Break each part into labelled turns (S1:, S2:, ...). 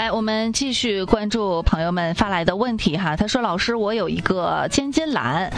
S1: 来，我们继续关注朋友们发来的问题哈。他说：“老师，我有一个尖金蓝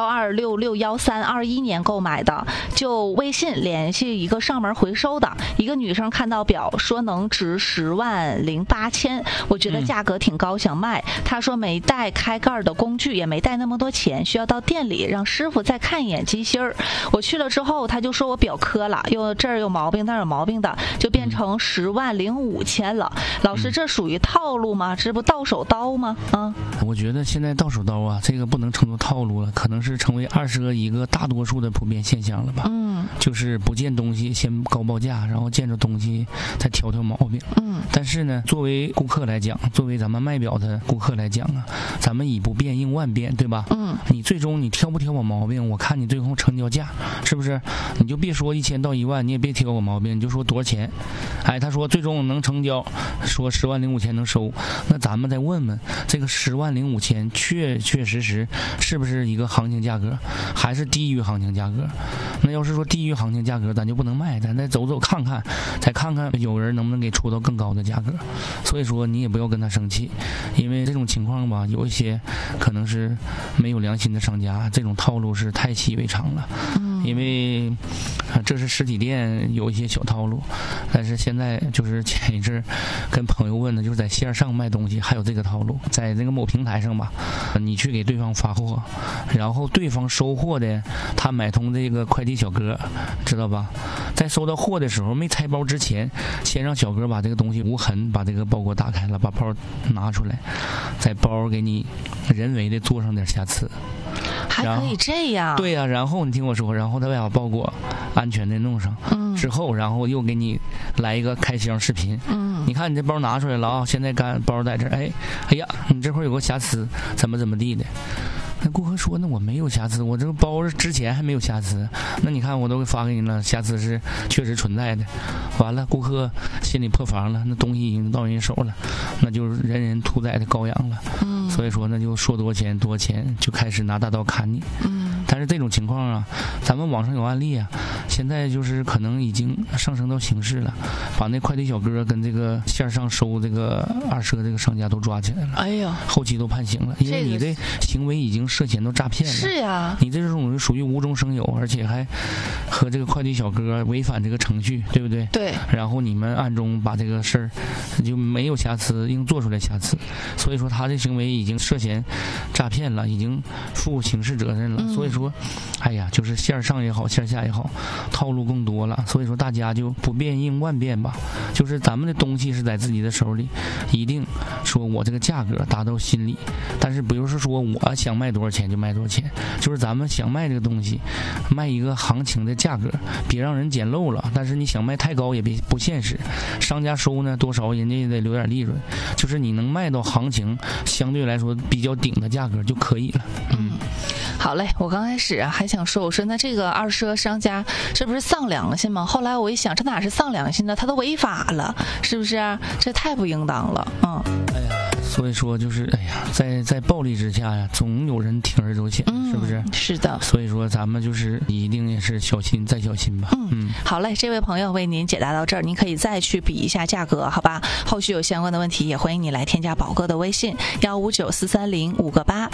S1: 12661321年购买的，就微信联系一个上门回收的，一个女生看到表说能值10.08万，我觉得价格挺高，想卖。她说没带开盖的工具，也没带那么多钱，需要到店里让师傅再看一眼机芯儿。我去了之后，他就说我表磕了，又这儿有毛病那儿有毛病的，就变成10.05万了。老师，这属于套路吗？这不到手刀吗？啊，
S2: 我觉得现在到手刀啊，这个不能称作套路了，可能是成为二手一个大多数的普遍现象了吧。就是不见东西先高报价，然后见着东西再挑毛病。但是呢，作为顾客来讲，作为咱们卖表的顾客来讲啊，咱们以不变应万变，对吧？你最终你挑不挑我毛病，我看你最后成交价是不是？你就别说1000到1万，你也别挑我毛病，你就说多少钱。哎，他说最终能成交，说10.05万能收，那咱们再问问这个10.05万确实是不是一个行情价格，还是低于行情价格？那要是说低于行情价格，咱就不能卖，咱再走走看看，再看看有人能不能给出到更高的价格。所以说你也不要跟他生气，因为这种情况吧，有一些可能是没有良心的商家，这种套路是太习以为常了。因为这是实体店有一些小套路，但是现在就是前一阵跟朋友问的，就是在线上卖东西还有这个套路，在这个某平台上吧，你去给对方发货，然后对方收货的他买通这个快递小哥，知道吧？在收到货的时候没拆包之前，先让小哥把这个东西无痕把这个包裹打开了，把包拿出来，在包给你人为的做上点瑕疵。
S1: 还可以这样？
S2: 对呀，然后你听我说，然后他把包裹安全的弄上，之后然后又给你来一个开箱视频。你看你这包拿出来了啊，现在包在这儿，哎呀，你这块有个瑕疵，怎么地的。那顾客说，那我没有瑕疵，我这个包之前还没有瑕疵，那你看我都发给你了，瑕疵是确实存在的。完了，顾客心里破防了，那东西已经到人手了，那就是人屠宰的羔羊了。所以说那就说多少钱就开始拿大刀砍你。但是这种情况啊，咱们网上有案例啊，现在就是可能已经上升到刑事了，把那快递小哥跟这个线上收这个二手这个商家都抓起来了。哎呀，后期都判刑了，因为你的行为已经涉嫌到诈骗了。是呀，你这种属于无中生有，而且还和这个快递小哥违反这个程序，对不对？对。然后你们暗中把这个事儿就没有瑕疵，硬做出来瑕疵，所以说他这行为已经涉嫌诈骗了，已经负刑事责任了。所以说，哎呀，就是线上也好，线下也好，套路更多了。所以说大家就不变应万变吧，就是咱们的东西是在自己的手里，一定说我这个价格达到心理，但是不是说我想卖多少钱就卖多少钱，就是咱们想卖这个东西，卖一个行情的价格，别让人捡漏了。但是你想卖太高也不现实，商家收呢多少人家也得留点利润，就是你能卖到行情相对来说比较顶的价格就可以了。
S1: 好嘞，我刚开始还想说，我说那这个二手商家这不是丧良心吗？后来我一想，这哪是丧良心呢？他都违法了，是不是？这太不应当了。
S2: 哎呀，所以说就是哎呀，在暴力之下呀，总有人铤而走险，是不是？是的。所以说咱们就是一定也是小心再小心吧。
S1: 好嘞，这位朋友为您解答到这儿，您可以再去比一下价格，好吧？后续有相关的问题，也欢迎你来添加宝哥的微信1594305个8